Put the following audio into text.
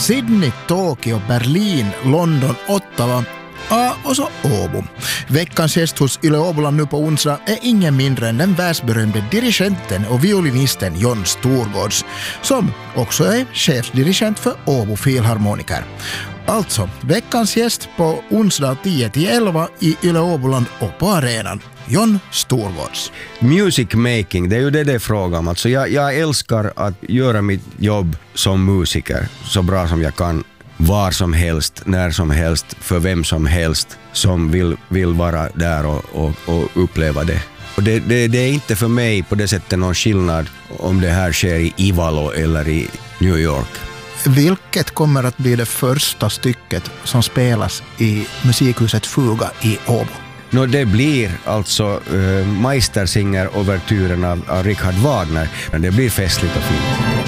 Sydney, Tokyo, Berlin, London, Ottawa och så Åbo. Veckans gäst hos Yle Åboland nu på onsdag är ingen mindre än den världsberömde dirigenten och violinisten Jon Storgårds, som också är chefsdirigent för Åbo Filharmoniker. Alltså, veckans gäst på onsdag 10-11 i Yle Åboland och på arenan. Jon Storgårds. Music making, det är ju det är frågan om. Alltså jag älskar att göra mitt jobb som musiker så bra som jag kan. Var som helst, när som helst, för vem som helst som vill vara där och uppleva det. Och det är inte för mig på det sättet någon skillnad om det här sker i Ivalo eller i New York. Vilket kommer att bli det första stycket som spelas i musikhuset Fuga i Åbo? Det blir alltså Meistersinger-overtyren av Richard Wagner. Det blir festligt och fint.